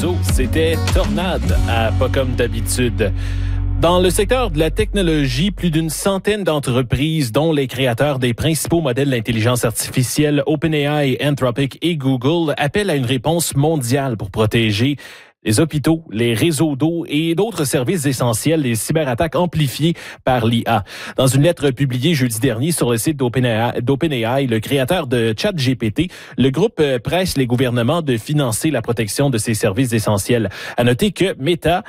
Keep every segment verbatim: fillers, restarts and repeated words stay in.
réseau, c'était tornade à Pas comme d'habitude. Dans le secteur de la technologie, plus d'une centaine d'entreprises, dont les créateurs des principaux modèles d'intelligence artificielle OpenAI, Anthropic et Google, appellent à une réponse mondiale pour protéger les hôpitaux, les réseaux d'eau et d'autres services essentiels des cyberattaques amplifiées par l'I A. Dans une lettre publiée jeudi dernier sur le site d'OpenAI, d'OpenAI, le créateur de ChatGPT, le groupe presse les gouvernements de financer la protection de ces services essentiels. À noter que Meta,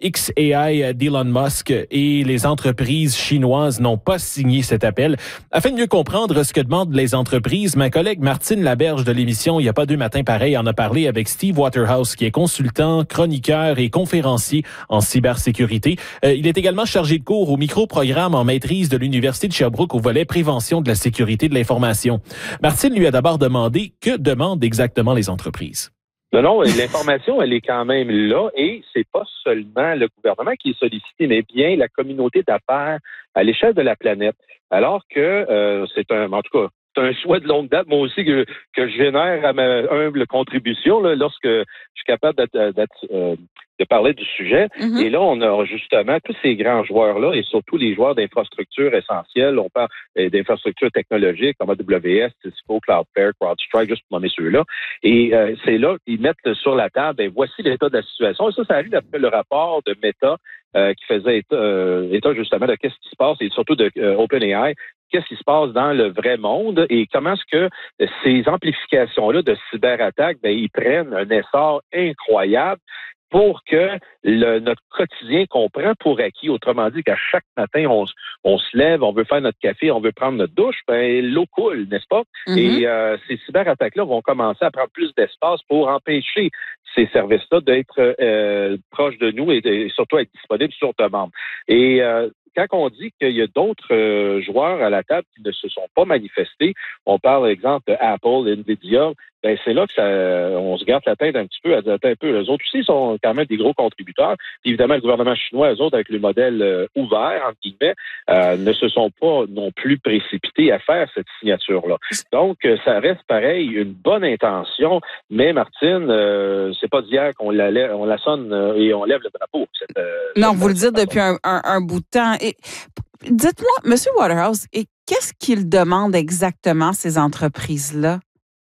xAI d'Elon Musk et les entreprises chinoises n'ont pas signé cet appel. Afin de mieux comprendre ce que demandent les entreprises, ma collègue Martine Laberge de l'émission Il n'y a pas deux matins pareils en a parlé avec Steve Waterhouse, qui est consultant, chroniqueur et conférencier en cybersécurité. Euh, il est également chargé de cours au micro-programme en maîtrise de l'Université de Sherbrooke au volet prévention de la sécurité de l'information. Martine lui a d'abord demandé que demandent exactement les entreprises. Non, non, l'information, elle est quand même là et c'est pas seulement le gouvernement qui est sollicité, mais bien la communauté d'affaires à l'échelle de la planète. Alors que euh, c'est un, en tout cas, c'est un choix de longue date, moi aussi, que, que je génère à ma humble contribution là, lorsque je suis capable d'être, d'être, euh, de parler du sujet. Mm-hmm. Et là, on a justement tous ces grands joueurs-là et surtout les joueurs d'infrastructures essentielles. On parle d'infrastructures technologiques comme A W S, Cisco, Cloudflare, CrowdStrike, juste pour nommer ceux-là. Et euh, c'est là qu'ils mettent sur la table, ben, voici l'état de la situation. Et ça, ça arrive après le rapport de Meta euh, qui faisait état, euh, état justement de qu'est-ce qui se passe et surtout de euh, OpenAI. Qu'est-ce qui se passe dans le vrai monde et comment est-ce que ces amplifications-là de cyberattaques, ben, ils prennent un essor incroyable pour que le, notre quotidien qu'on prend pour acquis, autrement dit qu'à chaque matin, on, on se lève, on veut faire notre café, on veut prendre notre douche, ben l'eau coule, n'est-ce pas? Mm-hmm. Et euh, ces cyberattaques-là vont commencer à prendre plus d'espace pour empêcher ces services-là d'être euh, proches de nous et, de, et surtout être disponibles sur demande. Et euh, quand on dit qu'il y a d'autres euh, joueurs à la table qui ne se sont pas manifestés, on parle, par exemple, d'Apple, Nvidia, ben c'est là que ça, on se garde la tête un petit peu, à dire un peu. Les autres aussi sont quand même des gros contributeurs. Puis évidemment, le gouvernement chinois, eux autres, avec le modèle euh, ouvert, entre guillemets, euh, ne se sont pas non plus précipités à faire cette signature-là. Donc, euh, ça reste pareil, une bonne intention, mais Martine, euh, c'est pas d'hier qu'on la, lève, on la sonne euh, et on lève le drapeau. Cette, euh, non, cette, vous le dites depuis un, un, un bout de temps. Et dites-moi, M. Waterhouse, et qu'est-ce qu'ils demandent exactement, ces entreprises-là?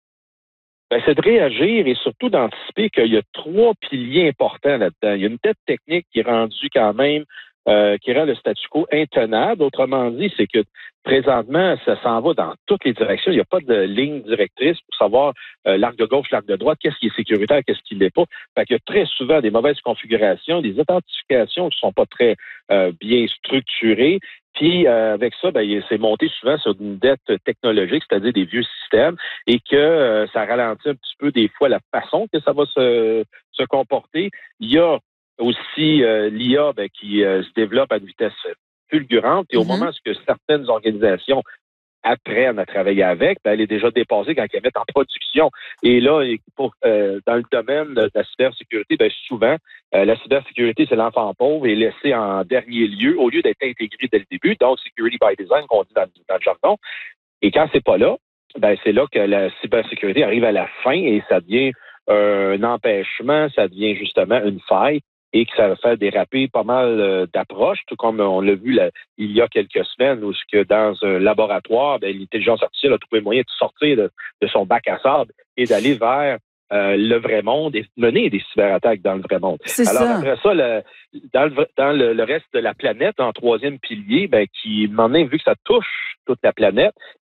Ben, c'est de réagir et surtout d'anticiper qu'il y a trois piliers importants là-dedans. Il y a une tête technique qui est rendue quand même, euh, qui rend le statu quo intenable. Autrement dit, c'est que présentement, ça s'en va dans toutes les directions. Il n'y a pas de ligne directrice pour savoir euh, l'arc de gauche, l'arc de droite, qu'est-ce qui est sécuritaire, qu'est-ce qui ne l'est pas. Fait qu'il y a très souvent des mauvaises configurations, des authentifications qui ne sont pas très euh, bien structurées. Puis euh, avec ça, ben, c'est monté souvent sur une dette technologique, c'est-à-dire des vieux systèmes, et que euh, ça ralentit un petit peu des fois la façon que ça va se, se comporter. Il y a aussi euh, l'I A ben, qui euh, se développe à une vitesse fulgurante, et au mm-hmm. moment où certaines organisations apprennent à travailler avec, ben, elle est déjà dépassée quand elles mettent en production. Et là, pour, euh, dans le domaine de la cybersécurité, ben, souvent, euh, la cybersécurité, c'est l'enfant pauvre et laissé en dernier lieu au lieu d'être intégré dès le début. Donc, security by design, qu'on dit dans, dans le jargon. Et quand c'est pas là, ben, c'est là que la cybersécurité arrive à la fin et ça devient euh, un empêchement, ça devient justement une faille. Et que ça va faire déraper pas mal euh, d'approches, tout comme on l'a vu là, il y a quelques semaines, où que dans un laboratoire, ben, l'intelligence artificielle a trouvé moyen de sortir de, de son bac à sable et d'aller vers euh, le vrai monde et mener des cyberattaques dans le vrai monde. C'est Alors ça. après ça, le, dans, le, dans le, le reste de la planète, en troisième pilier, ben, qui m'en est vu que ça touche toute la planète,